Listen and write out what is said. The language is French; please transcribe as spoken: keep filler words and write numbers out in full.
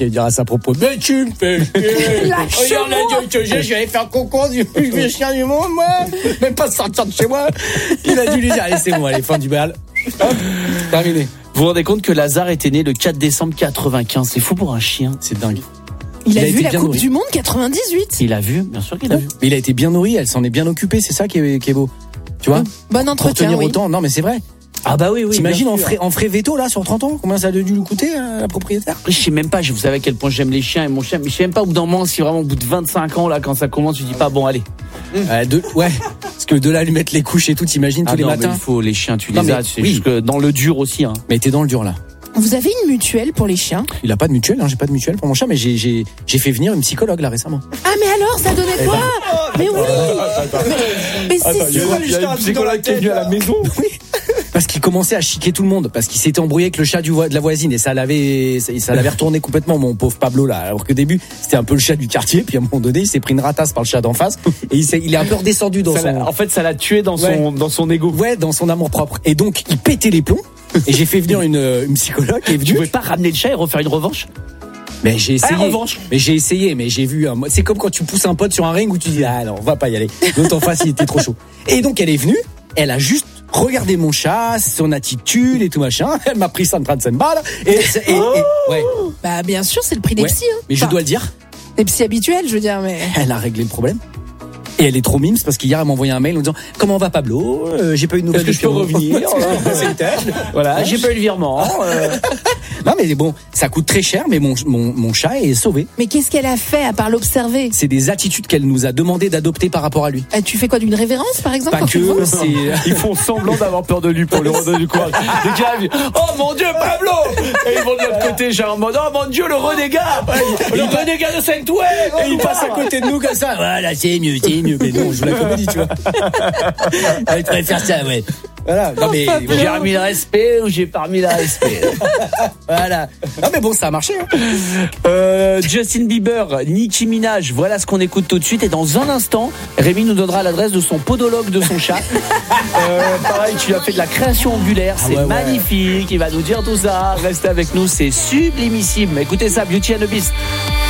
qui allait dire à sa propos, mais tu me fais chier. Regarde la gueule que j'ai, je vais aller faire concours du plus vieux chien du monde, moi. Même pas sortir de chez moi. Il a dû lui dire, allez, c'est bon, allez, fin du bal. Hop, terminé. Vous vous rendez compte que Lazare était né le quatre décembre quatre-vingt-quinze. C'est fou pour un chien. C'est dingue. Il, il a, a vu la Coupe nourri. du Monde quatre-vingt-dix-huit. Il a vu, bien sûr qu'il a vu. Mais il a été bien nourri, elle s'en est bien occupée, c'est ça qui est, qui est beau. Tu vois? Bon entretien, pour tenir oui. autant, non mais c'est vrai. Ah bah oui, oui. T'imagines en frais, en frais veto là sur trente ans, combien ça a dû lui coûter à la propriétaire? Je sais même pas, vous savez à quel point j'aime les chiens et mon chien, mais je sais même pas au bout d'un moment si vraiment au bout de vingt-cinq ans là quand ça commence, tu dis pas bon allez. Euh, de, ouais, parce que de là lui mettre les couches et tout, t'imagines tous ah les non, matins. Mais il faut les chiens, tu non, les mais, as, c'est oui. juste que dans le dur aussi. Hein. Mais t'es dans le dur là. Vous avez une mutuelle pour les chiens? Il a pas de mutuelle, hein, j'ai pas de mutuelle pour mon chat, mais j'ai j'ai j'ai fait venir une psychologue là récemment. Ah mais alors ça donnait quoi? Mais oui. Mais, mais c'est il y a, il y a une psychologue qui est venue à la maison. Oui. Parce qu'il commençait à chiquer tout le monde, parce qu'il s'était embrouillé avec le chat du vo- de la voisine et ça l'avait ça, ça l'avait retourné complètement mon pauvre Pablo là. Alors qu'au début c'était un peu le chat du quartier, puis à un moment donné il s'est pris une ratasse par le chat d'en face et il, s'est, il est un peu redescendu dans ça son. En fait ça l'a tué dans ouais. son dans son ego. Ouais, dans son amour propre. Et donc il pétait les plombs. Et j'ai fait venir une, une psychologue qui est venue. Tu pouvais pas ramener le chat et refaire une revanche? Mais j'ai essayé. Ah, revanche. Mais j'ai essayé, mais j'ai vu un. C'est comme quand tu pousses un pote sur un ring où tu dis ah non, on va pas y aller. L'autre en face, il était trop chaud. Et donc elle est venue. Elle a juste regardé mon chat, son attitude et tout machin. Elle m'a pris cent trente-cinq balles. Et, et, et, et ouais. Bah bien sûr, c'est le prix des Ouais. psys. Hein. Mais je Enfin, dois le dire. des psys habituels, je veux dire. Mais Elle a réglé le problème. Et elle est trop mimes parce qu'hier elle m'a envoyé un mail en disant comment va Pablo, euh, j'ai pas eu de nouvelles. Est-ce que je peux revenir? Voilà, j'ai pas eu le virement. Euh... Non mais bon, ça coûte très cher, mais mon mon mon chat est sauvé. mais qu'est-ce qu'elle a fait à part l'observer? C'est des attitudes qu'elle nous a demandé d'adopter par rapport à lui. Ah, tu fais quoi, d'une révérence par exemple? Pas quand tu le vois que, c'est Ils font semblant d'avoir peur de lui pour lui redonner du courage. Les gars, ils disent, oh mon Dieu, Pablo! Et ils vont de l'autre côté, genre en mode, oh mon Dieu, le renégat! Le renégat de Saint-Oué! et il passe à côté de nous comme ça. Voilà, c'est mieux, c'est mieux. Mais non, on joue la comédie, tu vois. Ah, il pourrait faire ça, ouais. Voilà. Non mais J'ai remis le respect ou j'ai pas remis le respect? voilà. Non mais bon, ça a marché. Hein. Euh, Justin Bieber, Nicki Minaj, voilà ce qu'on écoute tout de suite. Et dans un instant, Rémi nous donnera l'adresse de son podologue de son chat. Euh, pareil, tu as fait de la création angulaire, c'est Ah ouais, ouais. magnifique. Il va nous dire tout ça. Restez avec nous, c'est sublimissime. Écoutez ça, Beauty and the Beast